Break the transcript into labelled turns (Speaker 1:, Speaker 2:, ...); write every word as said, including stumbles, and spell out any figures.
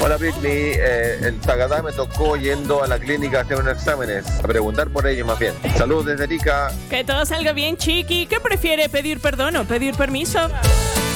Speaker 1: Hola Britney, eh, el Tagadá me tocó yendo a la clínica a hacer unos exámenes, a preguntar por ellos más bien. Saludos desde Arica.
Speaker 2: Que todo salga bien, chiqui. ¿Qué prefiere, pedir perdón o pedir permiso?